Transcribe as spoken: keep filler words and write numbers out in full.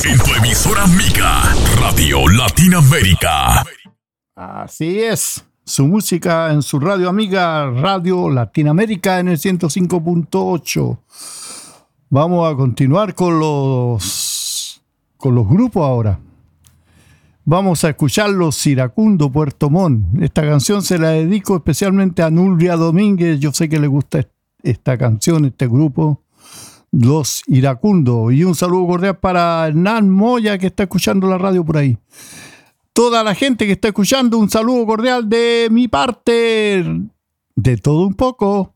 En tu emisora amiga, Radio Latinoamérica. Así es. Su música en su radio amiga, Radio Latinoamérica en el ciento cinco punto ocho. Vamos a continuar con los, con los grupos ahora. Vamos a escuchar Los Iracundos, Puerto Montt. Esta canción se la dedico especialmente a Nubia Domínguez. Yo sé que le gusta esta canción, este grupo, Los Iracundos. Y un saludo cordial para Hernán Moya, que está escuchando la radio por ahí. Toda la gente que está escuchando, un saludo cordial de mi parte, de todo un poco.